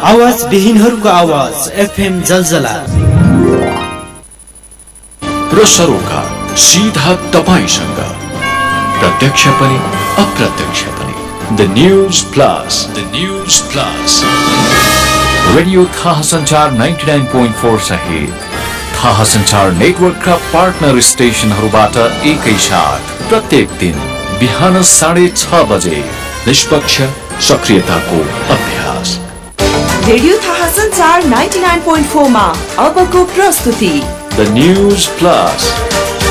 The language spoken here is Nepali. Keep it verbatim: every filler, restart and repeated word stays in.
आवाज विहीनहरूको आवाज एफएम जलजला र सरोकार सीधा तपाईसँग प्रत्यक्ष पनि अप्रत्यक्ष पनि the news plus the news plus radio थाहा संचार नाइन्टी नाइन पोइन्ट फोर सहित थाहा संचार नेटवर्कका पार्टनर स्टेशनहरूबाट एकैसाथ प्रत्येक दिन बिहान साढे छ बजे निष्पक्ष सक्रियताको अभ्यास। रेडियो थाहा संचार नाइन्टी नाइन पोइन्ट फोर मा अबको प्रस्तुति द न्यूज प्लस।